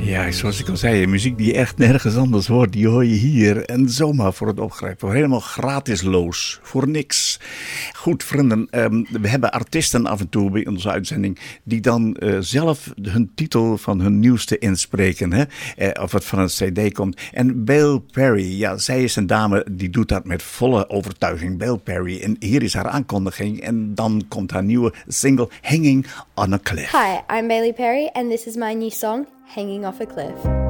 Ja, zoals ik al zei, muziek die je echt nergens anders hoort, die hoor je hier. En zomaar voor het opgrijpen, helemaal gratisloos, voor niks. Goed, vrienden, we hebben artiesten af en toe bij onze uitzending die dan zelf hun titel van hun nieuwste inspreken, hè? Of het van een cd komt. En Belle Perry, ja, zij is een dame die doet dat met volle overtuiging. Belle Perry, en hier is haar aankondiging en dan komt haar nieuwe single Hanging on a Cliff. Hi, I'm Bailey Perry and this is my new song, Hanging Off a Cliff.